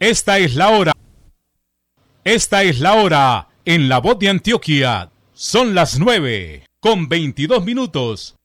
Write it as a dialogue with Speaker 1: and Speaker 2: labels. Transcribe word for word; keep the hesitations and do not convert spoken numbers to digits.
Speaker 1: Esta es la hora. Esta es la hora en La Voz de Antioquia. Son las nueve con veintidós minutos.